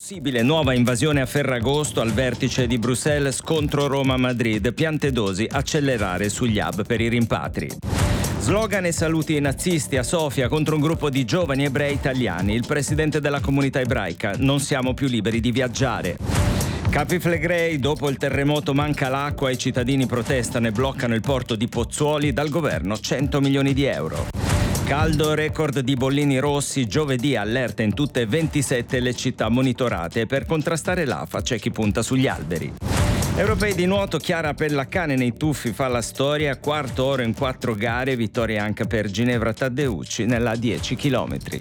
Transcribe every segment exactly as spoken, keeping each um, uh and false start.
Possibile nuova invasione a Ferragosto al vertice di Bruxelles, scontro Roma-Madrid, Piantedosi accelerare sugli hub per i rimpatri. Slogan e saluti nazisti a Sofia contro un gruppo di giovani ebrei italiani. Il presidente della comunità ebraica: non siamo più liberi di viaggiare. Capi Flegrei, dopo il terremoto manca l'acqua, i cittadini protestano e bloccano il porto di Pozzuoli, dal governo cento milioni di euro. Caldo, record di bollini rossi, giovedì allerta in tutte e ventisette le città monitorate. Per contrastare l'afa c'è chi punta sugli alberi. Europei di nuoto, Chiara Pellaccane nei tuffi fa la storia, quarto oro in quattro gare, vittoria anche per Ginevra Taddeucci nella dieci chilometri.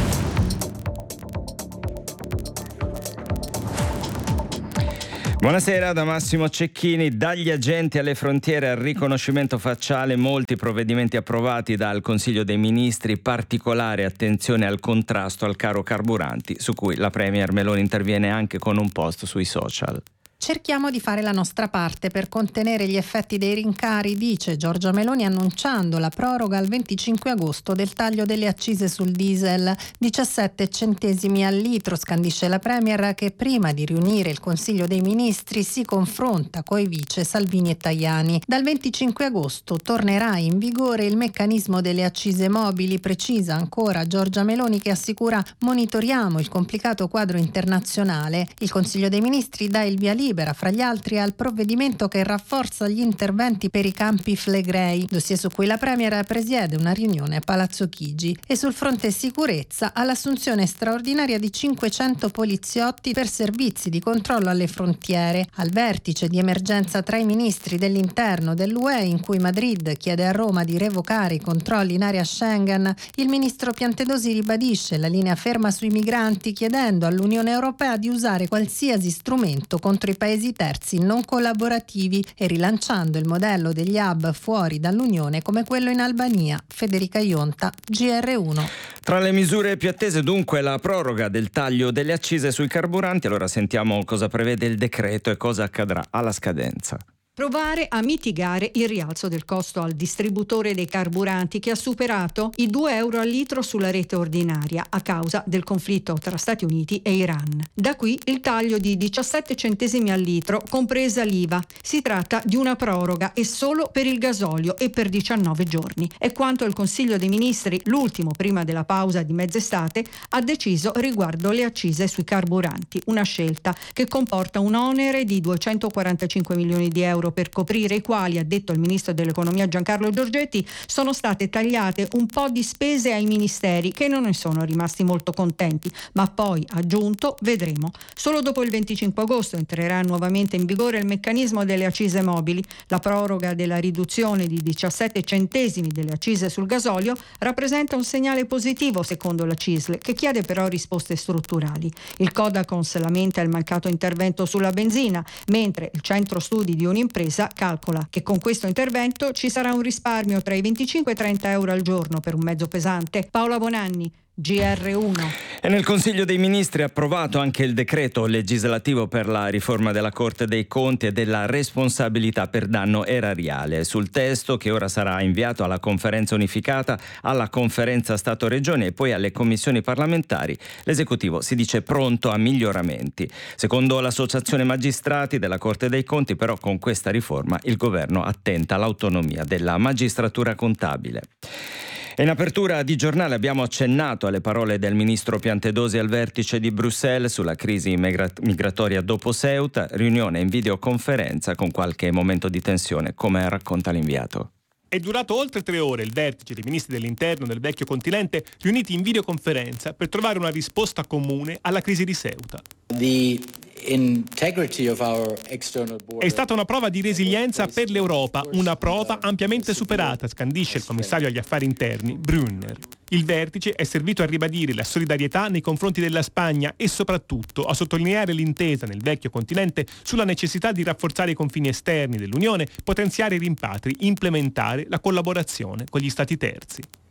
Buonasera da Massimo Cecchini. Dagli agenti alle frontiere al riconoscimento facciale, molti provvedimenti approvati dal Consiglio dei Ministri, particolare attenzione al contrasto al caro carburanti, su cui la Premier Meloni interviene anche con un post sui social. Cerchiamo di fare la nostra parte per contenere gli effetti dei rincari, dice Giorgia Meloni, annunciando la proroga al venticinque agosto del taglio delle accise sul diesel. diciassette centesimi al litro, scandisce la Premier, che prima di riunire il Consiglio dei Ministri si confronta coi vice Salvini e Tajani. Dal venticinque agosto tornerà in vigore il meccanismo delle accise mobili, precisa ancora Giorgia Meloni, che assicura: monitoriamo il complicato quadro internazionale. Il Consiglio dei Ministri dà il via libera, fra gli altri, al provvedimento che rafforza gli interventi per i Campi Flegrei, dossier su cui la Premier presiede una riunione a Palazzo Chigi. E sul fronte sicurezza, all'assunzione straordinaria di cinquecento poliziotti per servizi di controllo alle frontiere. Al vertice di emergenza tra i ministri dell'interno dell'U E, in cui Madrid chiede a Roma di revocare i controlli in area Schengen, il ministro Piantedosi ribadisce la linea ferma sui migranti, chiedendo all'Unione Europea di usare qualsiasi strumento contro i paesi terzi non collaborativi e rilanciando il modello degli hub fuori dall'Unione come quello in Albania. Federica Ionta, G R uno. Tra le misure più attese dunque la proroga del taglio delle accise sui carburanti. Allora sentiamo cosa prevede il decreto e cosa accadrà alla scadenza. Provare a mitigare il rialzo del costo al distributore dei carburanti, che ha superato i due euro al litro sulla rete ordinaria a causa del conflitto tra Stati Uniti e Iran. Da qui il taglio di diciassette centesimi al litro, compresa l'I V A. Si tratta di una proroga e solo per il gasolio e per diciannove giorni. È quanto il Consiglio dei Ministri, l'ultimo prima della pausa di mezz'estate, ha deciso riguardo le accise sui carburanti. Una scelta che comporta un onere di duecentoquarantacinque milioni di euro, per coprire i quali, ha detto il ministro dell'economia Giancarlo Giorgetti, sono state tagliate un po' di spese ai ministeri, che non ne sono rimasti molto contenti, ma poi, ha aggiunto, vedremo. Solo dopo il venticinque agosto entrerà nuovamente in vigore il meccanismo delle accise mobili. La proroga della riduzione di diciassette centesimi delle accise sul gasolio rappresenta un segnale positivo, secondo la C I S L, che chiede però risposte strutturali. Il Codacons lamenta il mancato intervento sulla benzina, mentre il centro studi di un'impresa calcola che con questo intervento ci sarà un risparmio tra i venticinque e i trenta euro al giorno per un mezzo pesante. Paola Bonanni, G R uno. E nel Consiglio dei Ministri è approvato anche il decreto legislativo per la riforma della Corte dei Conti e della responsabilità per danno erariale. Sul testo, che ora sarà inviato alla Conferenza Unificata, alla Conferenza Stato-Regioni e poi alle commissioni parlamentari, l'esecutivo si dice pronto a miglioramenti. Secondo l'Associazione Magistrati della Corte dei Conti, però, con questa riforma il governo attenta all'autonomia della magistratura contabile. In apertura di giornale abbiamo accennato alle parole del ministro Piantedosi al vertice di Bruxelles sulla crisi migratoria dopo Ceuta, riunione in videoconferenza con qualche momento di tensione, come racconta l'inviato. È durato oltre tre ore il vertice dei ministri dell'interno del vecchio continente riuniti in videoconferenza per trovare una risposta comune alla crisi di Ceuta. The integrity of our external border. È stata una prova di resilienza per l'Europa, una prova ampiamente superata, scandisce il commissario agli affari interni Brunner. Il vertice è servito a ribadire la solidarietà nei confronti della Spagna e soprattutto a sottolineare l'intesa nel vecchio continente sulla necessità di rafforzare i confini esterni dell'Unione, potenziare i rimpatri, implementare la collaborazione con gli Stati terzi.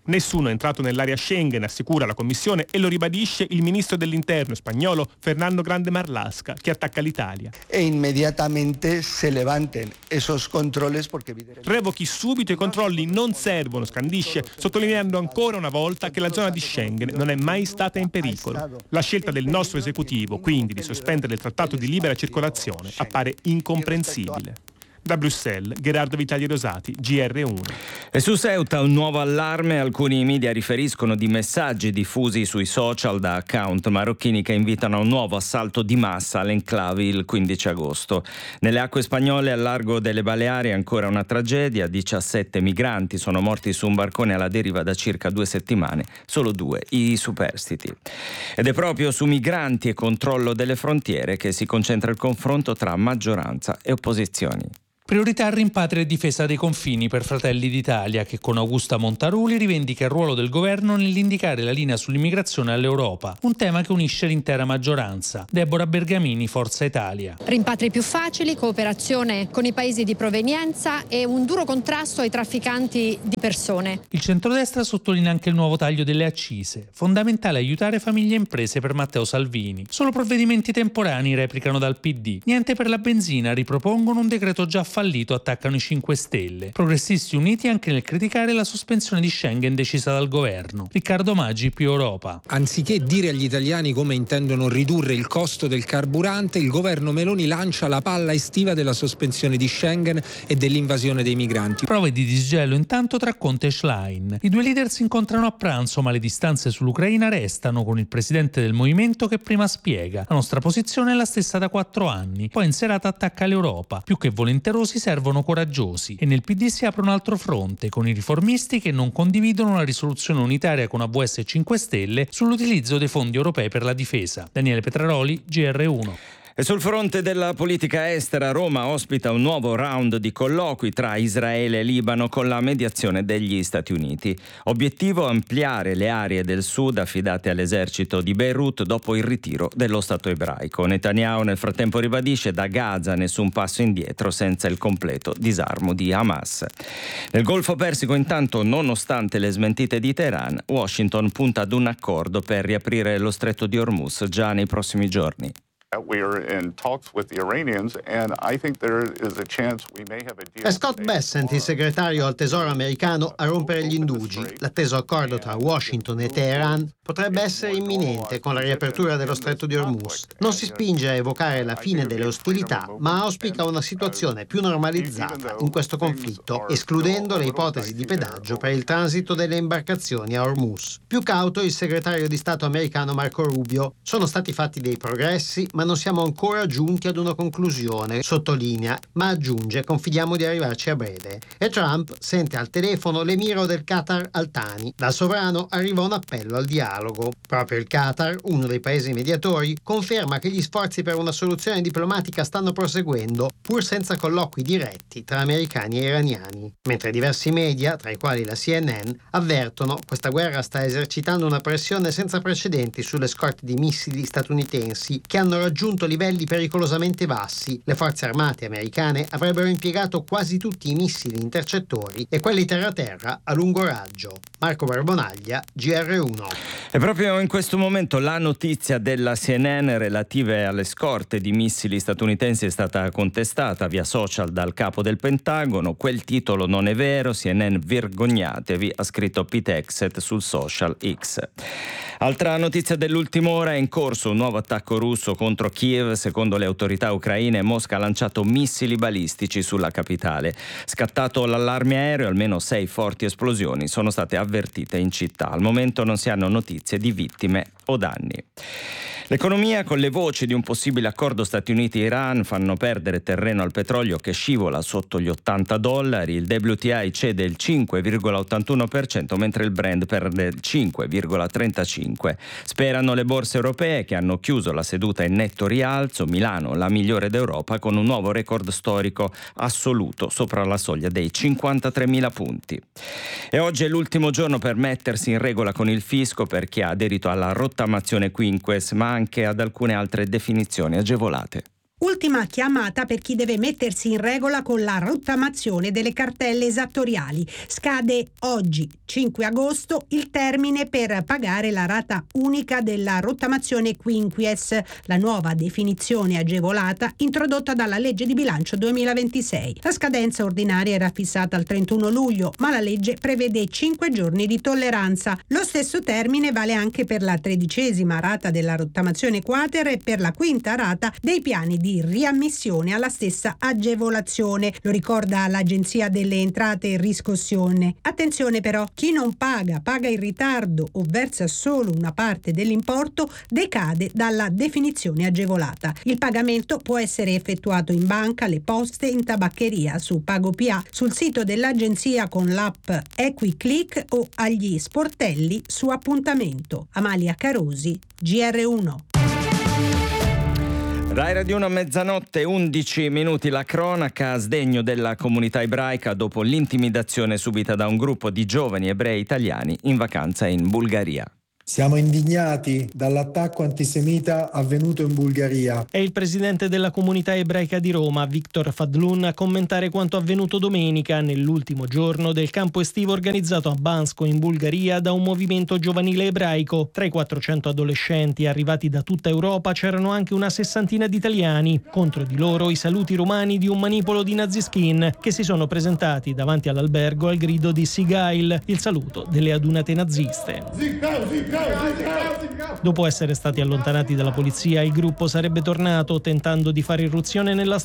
Nessuno è entrato nell'area Schengen, assicura la Commissione, e lo ribadisce il ministro dell'Interno spagnolo Fernando Grande Marlaska, che attacca l'Italia. E immediatamente se levanten esos controles porque... Revochi subito i controlli, non servono, scandisce, sottolineando ancora una volta che la zona di Schengen non è mai stata in pericolo. La scelta del nostro esecutivo, quindi, di sospendere il trattato di libera circolazione, appare incomprensibile. Da Bruxelles, Gerardo Vitali Rosati, G R uno. E su Ceuta un nuovo allarme. Alcuni media riferiscono di messaggi diffusi sui social da account marocchini che invitano a un nuovo assalto di massa all'enclave il quindici agosto. Nelle acque spagnole al largo delle Baleari ancora una tragedia. diciassette migranti sono morti su un barcone alla deriva da circa due settimane. Solo due i superstiti. Ed è proprio su migranti e controllo delle frontiere che si concentra il confronto tra maggioranza e opposizioni. Priorità rimpatrio e difesa dei confini per Fratelli d'Italia, che con Augusta Montaruli rivendica il ruolo del governo nell'indicare la linea sull'immigrazione all'Europa, un tema che unisce l'intera maggioranza. Deborah Bergamini, Forza Italia. Rimpatri più facili, cooperazione con i paesi di provenienza e un duro contrasto ai trafficanti di persone. Il centrodestra sottolinea anche il nuovo taglio delle accise. Fondamentale aiutare famiglie e imprese per Matteo Salvini. Solo provvedimenti temporanei, replicano dal P D. Niente per la benzina, ripropongono un decreto già fallito, attaccano i cinque Stelle. Progressisti uniti anche nel criticare la sospensione di Schengen decisa dal governo. Riccardo Maggi, più Europa. Anziché dire agli italiani come intendono ridurre il costo del carburante, il governo Meloni lancia la palla estiva della sospensione di Schengen e dell'invasione dei migranti. Prove di disgelo intanto tra Conte e Schlein. I due leader si incontrano a pranzo, ma le distanze sull'Ucraina restano, con il presidente del movimento che prima spiega: la nostra posizione è la stessa da quattro anni. Poi in serata attacca l'Europa. Più che volenterosi servono coraggiosi. E nel P D si apre un altro fronte, con i riformisti che non condividono la risoluzione unitaria con A V S e cinque Stelle sull'utilizzo dei fondi europei per la difesa. Daniele Petraroli, G R uno. E sul fronte della politica estera, Roma ospita un nuovo round di colloqui tra Israele e Libano con la mediazione degli Stati Uniti. Obiettivo: ampliare le aree del sud affidate all'esercito di Beirut dopo il ritiro dello Stato ebraico. Netanyahu nel frattempo ribadisce: da Gaza nessun passo indietro senza il completo disarmo di Hamas. Nel Golfo Persico, intanto, nonostante le smentite di Teheran, Washington punta ad un accordo per riaprire lo stretto di Hormuz già nei prossimi giorni. È Scott Bessent, il segretario al Tesoro americano, a rompere gli indugi. L'atteso accordo tra Washington e Teheran potrebbe essere imminente con la riapertura dello stretto di Hormuz. Non si spinge a evocare la fine delle ostilità, ma auspica una situazione più normalizzata in questo conflitto, escludendo le ipotesi di pedaggio per il transito delle imbarcazioni a Hormuz. Più cauto il segretario di Stato americano Marco Rubio. Sono stati fatti dei progressi, ma non siamo ancora giunti ad una conclusione, sottolinea, ma aggiunge: confidiamo di arrivarci a breve. E Trump sente al telefono l'emiro del Qatar Al Thani. Dal sovrano arriva un appello al dialogo. Proprio il Qatar, uno dei paesi mediatori, conferma che gli sforzi per una soluzione diplomatica stanno proseguendo, pur senza colloqui diretti tra americani e iraniani. Mentre diversi media, tra i quali la C N N, avvertono: questa guerra sta esercitando una pressione senza precedenti sulle scorte di missili statunitensi che hanno raggiunto livelli pericolosamente bassi. Le forze armate americane avrebbero impiegato quasi tutti i missili intercettori e quelli terra-terra a lungo raggio. Marco Barbonaglia, G R uno. E proprio in questo momento la notizia della C N N relative alle scorte di missili statunitensi è stata contestata via social dal capo del Pentagono. Quel titolo non è vero, C N N vergognatevi, ha scritto Pete Hegseth sul social X. Altra notizia dell'ultima ora: è in corso un nuovo attacco russo contro Kiev. Secondo le autorità ucraine, Mosca ha lanciato missili balistici sulla capitale. Scattato l'allarme aereo, almeno sei forti esplosioni sono state avvertite in città. Al momento non si hanno notizie di vittime o danni. L'economia, con le voci di un possibile accordo Stati Uniti-Iran, fanno perdere terreno al petrolio che scivola sotto gli ottanta dollari. Il W T I cede il cinque virgola ottantuno per cento mentre il Brent perde il cinque virgola trentacinque per cento. Sperano le borse europee, che hanno chiuso la seduta in netto rialzo. Milano, la migliore d'Europa, con un nuovo record storico assoluto sopra la soglia dei cinquantatremila punti. E oggi è l'ultimo giorno per mettersi in regola con il fisco per chi ha aderito alla rottamazione quinques, ma anche ad alcune altre definizioni agevolate. Ultima chiamata per chi deve mettersi in regola con la rottamazione delle cartelle esattoriali. Scade oggi, cinque agosto, il termine per pagare la rata unica della rottamazione quinquies, la nuova definizione agevolata introdotta dalla legge di bilancio duemilaventisei. La scadenza ordinaria era fissata al trentuno luglio, ma la legge prevede cinque giorni di tolleranza. Lo stesso termine vale anche per la tredicesima rata della rottamazione quater e per la quinta rata dei piani di riammissione alla stessa agevolazione, lo ricorda l'Agenzia delle Entrate e Riscossione. Attenzione però, chi non paga, paga in ritardo o versa solo una parte dell'importo decade dalla definizione agevolata. Il pagamento può essere effettuato in banca, alle poste, in tabaccheria, su PagoPA, sul sito dell'agenzia con l'app EquiClick o agli sportelli su appuntamento. Amalia Carosi, G R uno. Rai Radio uno a mezzanotte, undici minuti, la cronaca a sdegno della comunità ebraica dopo l'intimidazione subita da un gruppo di giovani ebrei italiani in vacanza in Bulgaria. Siamo indignati dall'attacco antisemita avvenuto in Bulgaria. È il presidente della comunità ebraica di Roma, Victor Fadlun, a commentare quanto avvenuto domenica, nell'ultimo giorno del campo estivo organizzato a Bansko in Bulgaria da un movimento giovanile ebraico. Tra i quattrocento adolescenti arrivati da tutta Europa c'erano anche una sessantina di italiani. Contro di loro i saluti romani di un manipolo di naziskin che si sono presentati davanti all'albergo al grido di Sigail, il saluto delle adunate naziste. Dopo essere stati allontanati dalla polizia, il gruppo sarebbe tornato tentando di fare irruzione nella